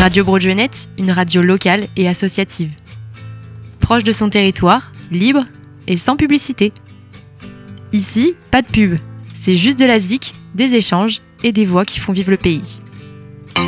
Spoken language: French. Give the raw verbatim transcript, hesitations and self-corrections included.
Radio Broadway-Net, une radio locale et associative. Proche de son territoire, libre et sans publicité. Ici, pas de pub, c'est juste de la zik, des échanges et des voix qui font vivre le pays.